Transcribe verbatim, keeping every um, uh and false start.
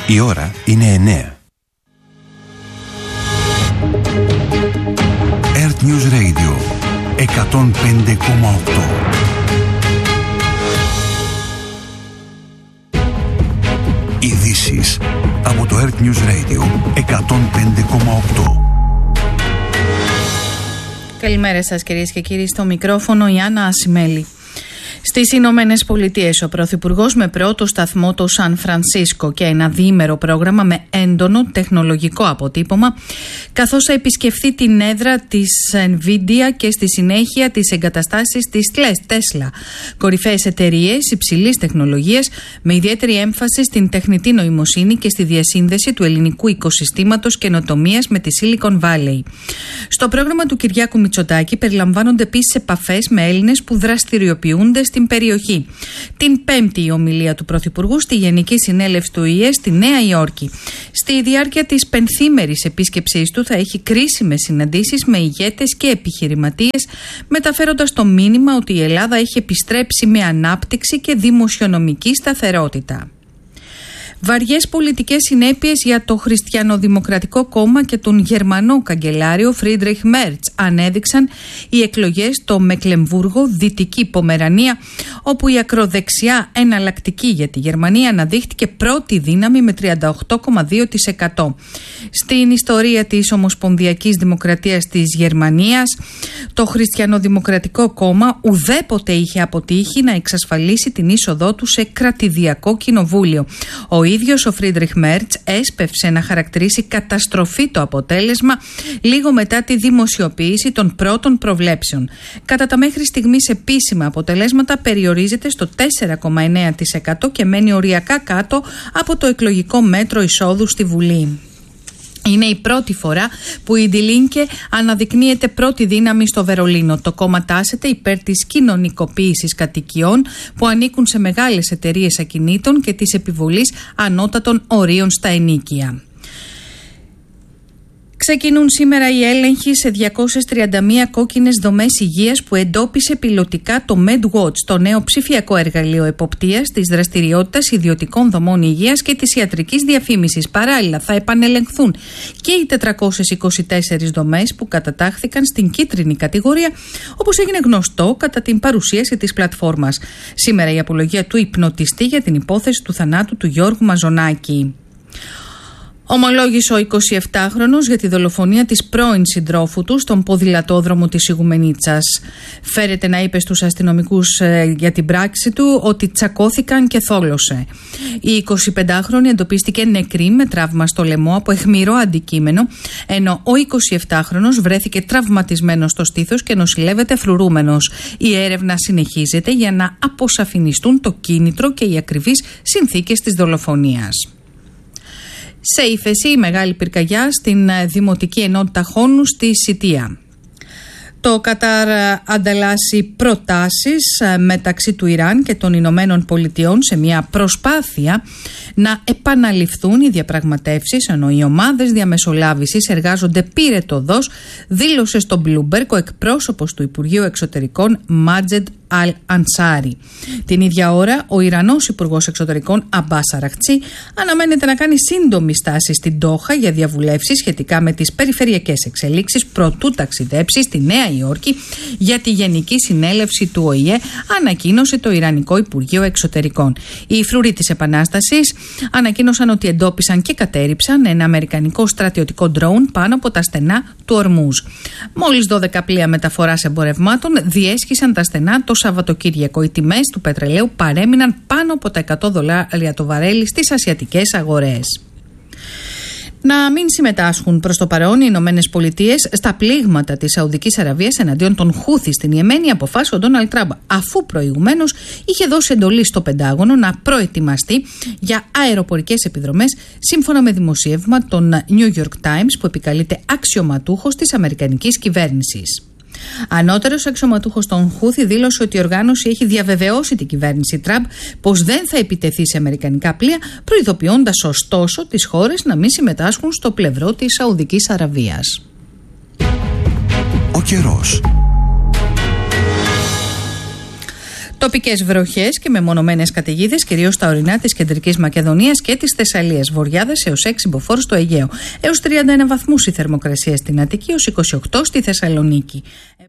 Η ώρα είναι εννέα. Earth News Radio εκατόν πέντε κόμμα οκτώ. Ειδήσεις από το Earth News Radio εκατόν πέντε κόμμα οκτώ. Καλημέρα σας κυρίες και κύριοι, στο μικρόφωνο η Άννα Ασημέλη. Στις Ηνωμένες Πολιτείες, ο Πρωθυπουργός με πρώτο σταθμό το Σαν Φρανσίσκο και ένα διήμερο πρόγραμμα με έντονο τεχνολογικό αποτύπωμα, καθώς θα επισκεφθεί την έδρα της Nvidia και στη συνέχεια τις εγκαταστάσεις της Tesla, κορυφαίες εταιρείες υψηλής τεχνολογίας με ιδιαίτερη έμφαση στην τεχνητή νοημοσύνη και στη διασύνδεση του ελληνικού οικοσυστήματος καινοτομίας με τη Silicon Valley. Στο πρόγραμμα του Κυριάκου Μητσοτάκη περιλαμβάνονται επίσης επαφές με Έλληνες που δραστηριοποιούνται στην περιοχή. Την Πέμπτη η ομιλία του Πρωθυπουργού στη Γενική Συνέλευση του Ο Η Ε στη Νέα Υόρκη. Στη διάρκεια της πενθήμερης επίσκεψής του θα έχει κρίσιμες συναντήσεις με ηγέτες και επιχειρηματίες, μεταφέροντας το μήνυμα ότι η Ελλάδα έχει επιστρέψει με ανάπτυξη και δημοσιονομική σταθερότητα. Βαριές πολιτικές συνέπειες για το Χριστιανοδημοκρατικό Κόμμα και τον Γερμανό καγκελάριο Φρίντριχ Μέρτς ανέδειξαν οι εκλογές στο Μεκλεμβούργο, Δυτική Πομερανία, όπου η ακροδεξιά εναλλακτική για τη Γερμανία αναδείχθηκε πρώτη δύναμη με τριάντα οκτώ κόμμα δύο τοις εκατό. Στην ιστορία της Ομοσπονδιακής Δημοκρατίας της Γερμανίας, το Χριστιανοδημοκρατικό Κόμμα ουδέποτε είχε αποτύχει να εξασφαλίσει την είσοδό του σε κρατηδιακό κοινοβούλιο. Ο ίδιος ο Φρίντριχ Μέρτς έσπευσε να χαρακτηρίσει καταστροφή το αποτέλεσμα λίγο μετά τη δημοσιοποίηση των πρώτων προβλέψεων. Κατά τα μέχρι στιγμής επίσημα αποτελέσματα περιορίζεται στο τέσσερα κόμμα εννέα τοις εκατό και μένει οριακά κάτω από το εκλογικό μέτρο εισόδου στη Βουλή. Είναι η πρώτη φορά που η Die Linke αναδεικνύεται πρώτη δύναμη στο Βερολίνο. Το κόμμα τάσεται υπέρ της κοινωνικοποίησης κατοικιών που ανήκουν σε μεγάλες εταιρείες ακινήτων και της επιβολής ανώτατων ορίων στα ενοίκια. Ξεκινούν σήμερα οι έλεγχοι σε διακόσιες τριάντα μία κόκκινες δομές υγείας που εντόπισε πιλωτικά το MedWatch, το νέο ψηφιακό εργαλείο εποπτείας της δραστηριότητας ιδιωτικών δομών υγείας και της ιατρικής διαφήμισης. Παράλληλα, θα επανελεγχθούν και οι τετρακόσιες είκοσι τέσσερις δομές που κατατάχθηκαν στην κίτρινη κατηγορία, όπως έγινε γνωστό κατά την παρουσίαση της πλατφόρμας. Σήμερα η απολογία του υπνοτιστή για την υπόθεση του θανάτου του Γιώργου Μαζονάκη. Ομολόγησε ο εικοσιεπτάχρονος για τη δολοφονία της πρώην συντρόφου του στον ποδηλατόδρομο της Ιγουμενίτσας. Φέρεται να είπε στους αστυνομικούς ε, για την πράξη του ότι τσακώθηκαν και θόλωσε. Η εικοσιπεντάχρονη εντοπίστηκε νεκρή με τραύμα στο λαιμό από αιχμηρό αντικείμενο, ενώ ο εικοσιεπτάχρονος βρέθηκε τραυματισμένος στο στήθος και νοσηλεύεται φρουρούμενος. Η έρευνα συνεχίζεται για να αποσαφινιστούν το κίνητρο και οι ακριβείς συνθήκες της δολοφονίας. Σε ύφεση η μεγάλη πυρκαγιά στην Δημοτική Ενότητα Χόνου στη Σιτία. Το Κατάρ ανταλλάσσει προτάσεις μεταξύ του Ιράν και των Ηνωμένων Πολιτειών σε μια προσπάθεια να επαναληφθούν οι διαπραγματεύσεις, ενώ οι ομάδες διαμεσολάβησης εργάζονται πυρετωδώς, δήλωσε στο Bloomberg ο εκπρόσωπος του Υπουργείου Εξωτερικών Μάτζεντ Αλ-Ανσάρι. Την ίδια ώρα, ο Ιρανός Υπουργός Εξωτερικών Αμπάς Αραχτσί αναμένεται να κάνει σύντομη στάση στην Ντόχα για διαβουλεύσεις σχετικά με τις περιφερειακές εξελίξεις προτού ταξιδέψει στη Νέα Υόρκη για τη Γενική Συνέλευση του Ο Η Ε, ανακοίνωσε το Ιρανικό Υπουργείο Εξωτερικών. Οι φρουροί της Επανάστασης ανακοίνωσαν ότι εντόπισαν και κατέριψαν ένα αμερικανικό στρατιωτικό ντρόουν πάνω από τα στενά του Ορμούζ. Μόλις δώδεκα πλοία μεταφοράς εμπορευμάτων διέσχισαν τα στενά το Σαββατοκύριακο. Οι τιμές του πετρελαίου παρέμειναν πάνω από τα εκατό δολάρια το βαρέλι στις ασιατικές αγορές. Να μην συμμετάσχουν προς το παρόν οι Ηνωμένες Πολιτείες στα πλήγματα της Σαουδικής Αραβίας εναντίον των Χούθι στην Ιεμένη, αποφάσισε ο Ντόναλντ Τραμπ, αφού προηγουμένως είχε δώσει εντολή στο Πεντάγωνο να προετοιμαστεί για αεροπορικές επιδρομές, σύμφωνα με δημοσίευμα των New York Times που επικαλείται αξιωματούχος της Αμερικανικής κυβέρνησης. Ανώτερος αξιωματούχος των Χούθι δήλωσε ότι η οργάνωση έχει διαβεβαιώσει την κυβέρνηση Τραμπ πως δεν θα επιτεθεί σε αμερικανικά πλοία, προειδοποιώντας ωστόσο τις χώρες να μην συμμετάσχουν στο πλευρό της Σαουδικής Αραβίας. Ο καιρός. Τοπικές βροχές και μεμονωμένες καταιγίδες, κυρίως στα ορεινά της Κεντρικής Μακεδονίας και της Θεσσαλίας. Βορειάδες έως έξι μποφόρ στο Αιγαίο. Έως τριάντα ένα βαθμούς η θερμοκρασία στην Αττική, έως είκοσι οκτώ στη Θεσσαλονίκη.